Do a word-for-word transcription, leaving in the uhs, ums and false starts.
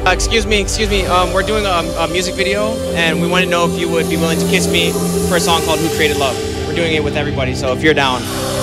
Uh, excuse me, excuse me. Um, we're doing a, a music video, and we want to know if you would be willing to kiss me for a song called "Who Created Love." We're doing it with everybody, so if you're down.